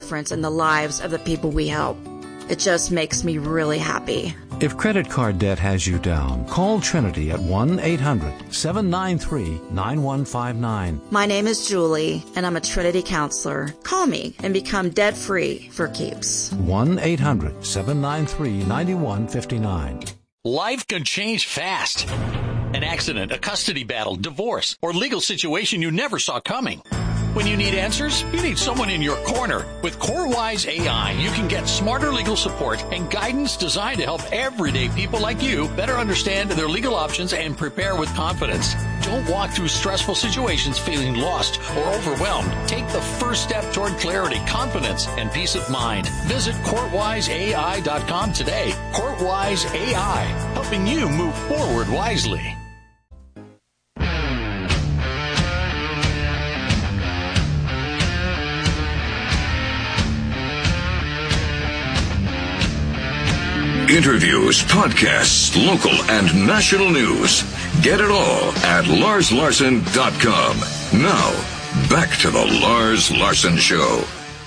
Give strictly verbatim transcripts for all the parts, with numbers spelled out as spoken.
difference in the lives of the people we help. It just makes me really happy. If credit card debt has you down, call Trinity at one eight hundred seven nine three nine one five nine. My name is Julie, and I'm a Trinity counselor. Call me and become debt-free for keeps. one eight hundred seven nine three nine one five nine. Life can change fast. An accident, a custody battle, divorce, or legal situation you never saw coming. When you need answers, you need someone in your corner. With CoreWise A I, you can get smarter legal support and guidance designed to help everyday people like you better understand their legal options and prepare with confidence. Don't walk through stressful situations feeling lost or overwhelmed. Take the first step toward clarity, confidence, and peace of mind. Visit court wise A I dot com today. CourtWise A I, helping you move forward wisely. Interviews, podcasts, local and national news. Get it all at lars larson dot com. Now, back to the Lars Larson Show.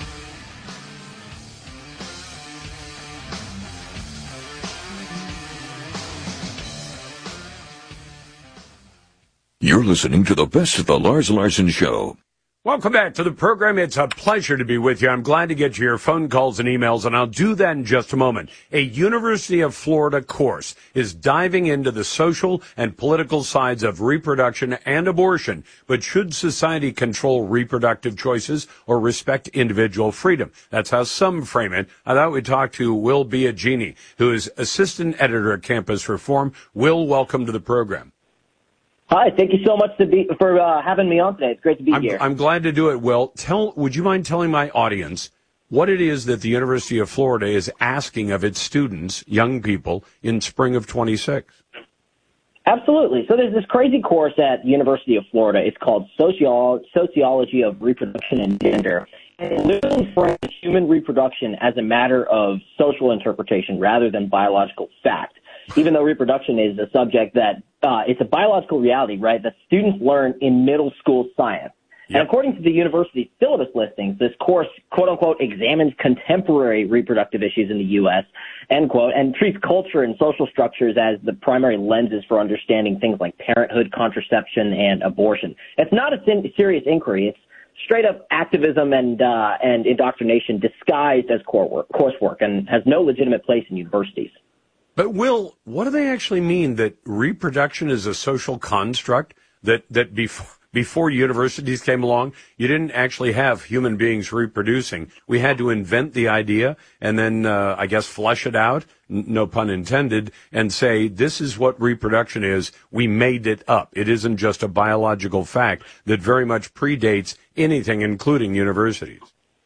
You're listening to the best of the Lars Larson Show. Welcome back to the program. It's a pleasure to be with you. I'm glad to get your phone calls and emails, and I'll do that in just a moment. A University of Florida course is diving into the social and political sides of reproduction and abortion, but should society control reproductive choices or respect individual freedom? That's how some frame it. I thought we'd talk to Will Biagini, who is assistant editor at Campus Reform. Will, welcome to the program. Hi, thank you so much to be, for uh, having me on today. It's great to be I'm, here. I'm glad to do it, Will. Tell, would you mind telling my audience what it is that the University of Florida is asking of its students, young people, in spring of twenty-six? Absolutely. So there's this crazy course at the University of Florida. It's called Sociolo- Sociology of Reproduction and Gender. And it literally frames human reproduction as a matter of social interpretation rather than biological fact. Even though reproduction is a subject that uh, it's a biological reality, right, that students learn in middle school science. Yep. And according to the university's syllabus listings, this course, quote unquote, examines contemporary reproductive issues in the U S, end quote, and treats culture and social structures as the primary lenses for understanding things like parenthood, contraception, and abortion. It's not a serious inquiry. It's straight up activism and uh, and indoctrination disguised as core work, coursework, and has no legitimate place in universities. But, Will, what do they actually mean that reproduction is a social construct, that, that before, before universities came along, you didn't actually have human beings reproducing? We had to invent the idea and then, uh, I guess, flesh it out, n- no pun intended, and say, this is what reproduction is. We made it up. It isn't just a biological fact that very much predates anything, including universities.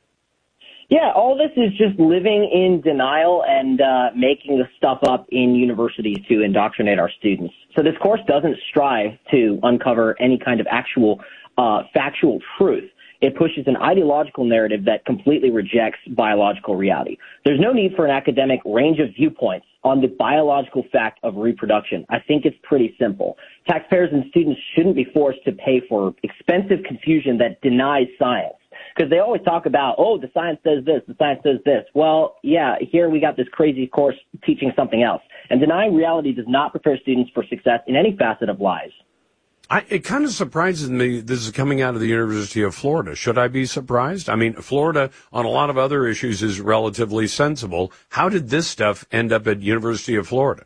Yeah, all this is just living in denial and uh, making the stuff up in universities to indoctrinate our students. So this course doesn't strive to uncover any kind of actual uh, factual truth. It pushes an ideological narrative that completely rejects biological reality. There's no need for an academic range of viewpoints on the biological fact of reproduction. I think it's pretty simple. Taxpayers and students shouldn't be forced to pay for expensive confusion that denies science. Because they always talk about, oh, the science says this, the science says this. Well, yeah, here we got this crazy course teaching something else. And denying reality does not prepare students for success in any facet of lives. I, it kind of surprises me this is coming out of the University of Florida. Should I be surprised? I mean, Florida on a lot of other issues is relatively sensible. How did this stuff end up at University of Florida?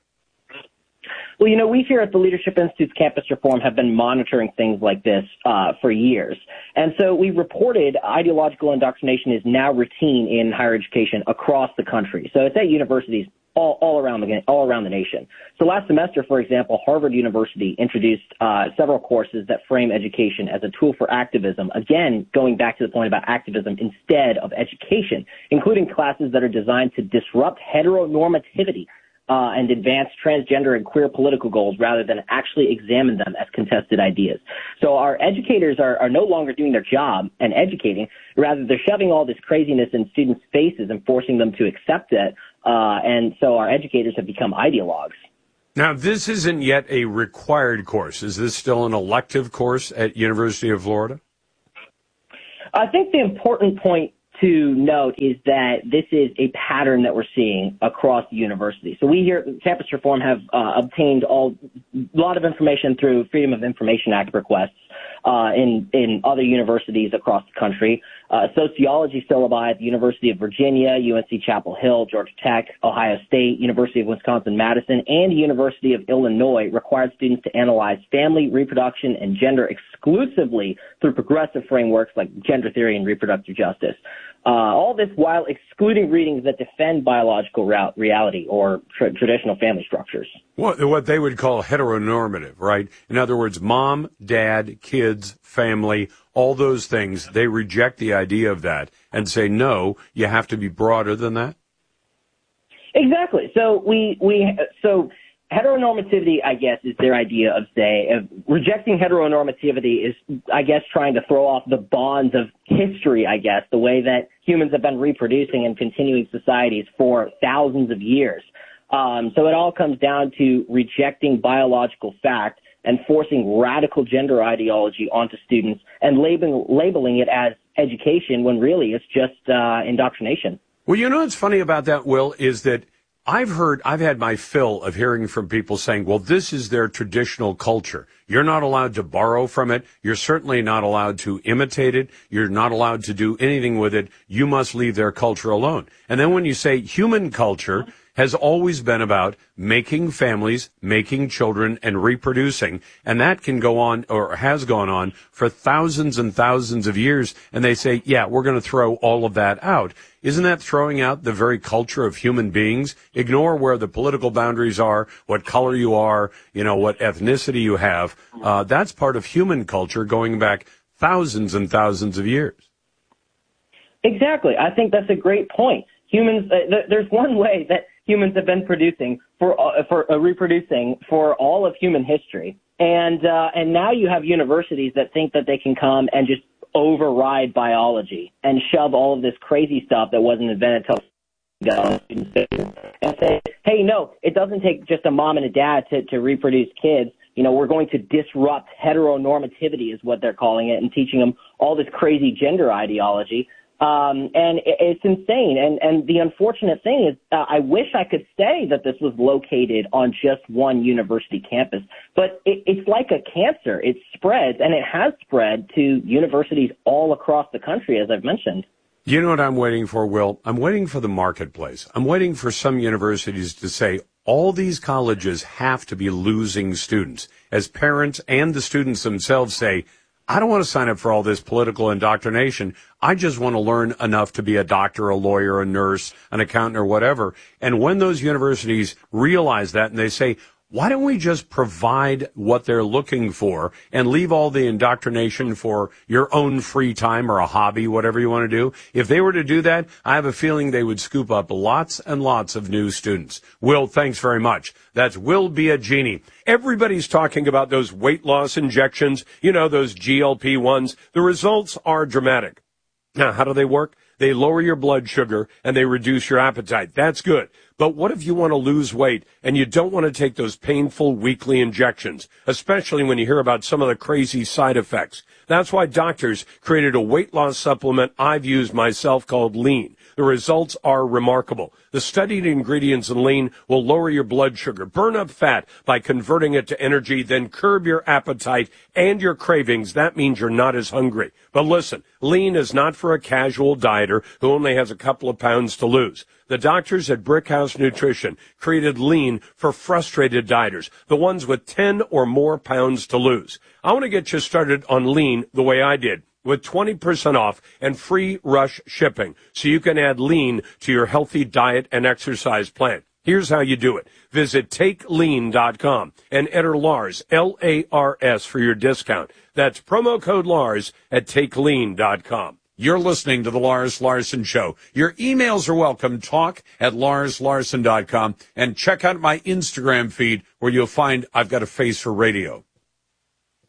Well, you know, we here at the Leadership Institute's Campus Reform have been monitoring things like this uh, for years. And so we reported ideological indoctrination is now routine in higher education across the country. So it's at universities all, all around the all around the nation. So last semester, for example, Harvard University introduced uh, several courses that frame education as a tool for activism. Again, going back to the point about activism instead of education, including classes that are designed to disrupt heteronormativity Uh, and advance transgender and queer political goals rather than actually examine them as contested ideas. So our educators are, are no longer doing their job and educating. Rather, they're shoving all this craziness in students' faces and forcing them to accept it. Uh, and so our educators have become ideologues. Now, this isn't yet a required course. Is this still an elective course at University of Florida? I think the important point to note is that this is a pattern that we're seeing across the university. So we here at Campus Reform have uh, obtained all, a lot of information through Freedom of Information Act requests uh, in, in other universities across the country. Uh, sociology syllabi at the University of Virginia, U N C Chapel Hill, Georgia Tech, Ohio State, University of Wisconsin-Madison, and University of Illinois required students to analyze family, reproduction, and gender exclusively through progressive frameworks like gender theory and reproductive justice. Uh, all this while excluding readings that defend biological ra- reality or tra- traditional family structures. What, what they would call heteronormative, right? In other words, mom, dad, kids, family, all those things, they reject the idea of that and say, no, you have to be broader than that? Exactly. So we, we, so heteronormativity, I guess, is their idea of, say, of rejecting heteronormativity is, I guess, trying to throw off the bonds of history, I guess, the way that humans have been reproducing and continuing societies for thousands of years. Um, so it all comes down to rejecting biological fact and forcing radical gender ideology onto students and labeling, labeling it as education when really it's just uh, indoctrination. Well, you know what's funny about that, Will, is that I've heard, I've had my fill of hearing from people saying, well, this is their traditional culture. You're not allowed to borrow from it. You're certainly not allowed to imitate it. You're not allowed to do anything with it. You must leave their culture alone. And then when you say human culture has always been about making families, making children, and reproducing, and that can go on, or has gone on, for thousands and thousands of years, and they say, yeah, we're going to throw all of that out. Isn't that throwing out the very culture of human beings? Ignore where the political boundaries are, what color you are, you know, what ethnicity you have. Uh, that's part of human culture going back thousands and thousands of years. Exactly. I think that's a great point. Humans, uh, th- there's one way that humans have been producing for uh, for uh, reproducing for all of human history, and uh, and now you have universities that think that they can come and just override biology and shove all of this crazy stuff that wasn't invented until and say, hey, no, it doesn't take just a mom and a dad to, to reproduce kids. You know, we're going to disrupt heteronormativity is what they're calling it, and teaching them all this crazy gender ideology. Um, and it, it's insane. And, and the unfortunate thing is, uh, I wish I could say that this was located on just one university campus, but it, it's like a cancer. It spreads, and it has spread to universities all across the country, as I've mentioned. You know what I'm waiting for, Will? I'm waiting for the marketplace. I'm waiting for some universities to say, all these colleges have to be losing students. As parents and the students themselves say, I don't want to sign up for all this political indoctrination. I just want to learn enough to be a doctor, a lawyer, a nurse, an accountant, or whatever. And when those universities realize that and they say, why don't we just provide what they're looking for and leave all the indoctrination for your own free time or a hobby, whatever you want to do? If they were to do that, I have a feeling they would scoop up lots and lots of new students. Will, thanks very much. That's Will Biagini. Everybody's talking about those weight loss injections, you know, those G L P ones. The results are dramatic. Now, how do they work? They lower your blood sugar and they reduce your appetite. That's good. But what if you want to lose weight and you don't want to take those painful weekly injections, especially when you hear about some of the crazy side effects? That's why doctors created a weight loss supplement I've used myself called Lean. The results are remarkable. The studied ingredients in Lean will lower your blood sugar, burn up fat by converting it to energy, then curb your appetite and your cravings. That means you're not as hungry. But listen, Lean is not for a casual dieter who only has a couple of pounds to lose. The doctors at Brickhouse Nutrition created Lean for frustrated dieters, the ones with ten or more pounds to lose. I want to get you started on Lean the way I did, with twenty percent off and free rush shipping, so you can add Lean to your healthy diet and exercise plan. Here's how you do it. Visit take lean dot com and enter Lars, L A R S, for your discount. That's promo code Lars at take lean dot com. You're listening to the Lars Larson Show. Your emails are welcome. Talk at lars larson dot com, and check out my Instagram feed where you'll find I've got a face for radio.